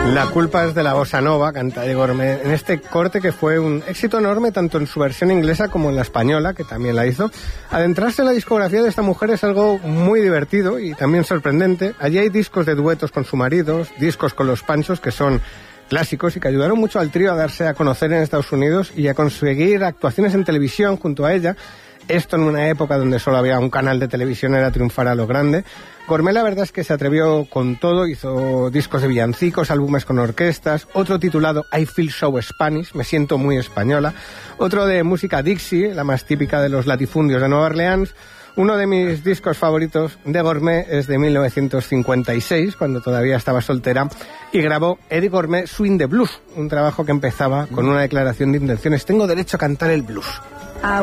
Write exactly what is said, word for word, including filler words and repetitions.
La culpa es de la bossa nova, canta Eddie Gourmet, en este corte que fue un éxito enorme tanto en su versión inglesa como en la española, que también la hizo. Adentrarse en la discografía de esta mujer es algo muy divertido y también sorprendente. Allí hay discos de duetos con su marido, discos con los Panchos, que son clásicos y que ayudaron mucho al trío a darse a conocer en Estados Unidos y a conseguir actuaciones en televisión junto a ella. Esto en una época donde solo había un canal de televisión era triunfar a lo grande. Gourmet la verdad es que se atrevió con todo, hizo discos de villancicos, álbumes con orquestas, otro titulado I Feel So Spanish, me siento muy española, otro de música Dixie, la más típica de los latifundios de Nueva Orleans. Uno de mis discos favoritos de Gourmet es de mil novecientos cincuenta y seis, cuando todavía estaba soltera, y grabó Eddie Gourmet Swing the Blues, un trabajo que empezaba con una declaración de intenciones: tengo derecho a cantar el blues.